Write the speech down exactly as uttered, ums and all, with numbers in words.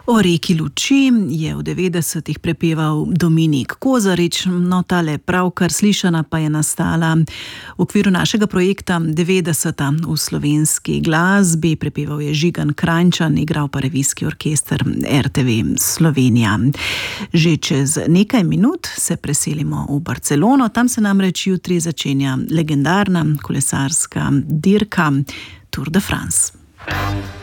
O reki luči je v devetdesetih prepeval Dominik Kozarič, no tale pravkar slišana pa je nastala v okviru našega projekta devetdeseta v slovenski glasbi. Prepeval je Žigan Krajnčan, igral pa revijski orkester er te ve Slovenija. Že čez nekaj minut se preselimo v Barcelono, tam se namreč jutri začenja legendarna kolesarska dirka Tour de France.